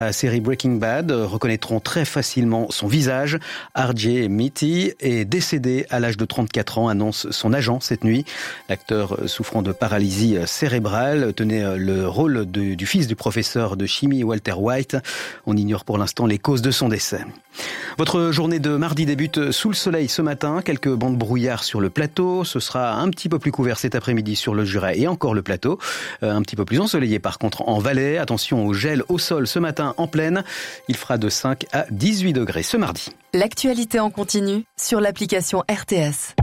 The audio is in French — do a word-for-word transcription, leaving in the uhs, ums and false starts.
La série Breaking Bad reconnaîtront très facilement son visage. R J Mitte est décédé à l'âge de trente-quatre ans, annonce son agent cette nuit. L'acteur souffrant de paralysie cérébrale tenait le rôle de, du fils du professeur de chimie Walter White. On ignore pour l'instant les causes de son décès. Votre journée de mardi débute sous le soleil ce matin. Quelques bancs de brouillard sur le plateau. Ce sera un petit peu plus couvert cet après-midi sur le Jura et encore le plateau. Euh, un petit peu plus ensoleillé par contre en Valais. Attention au gel au sol ce matin en plaine. Il fera de cinq à dix-huit degrés ce mardi. L'actualité en continu sur l'application R T S.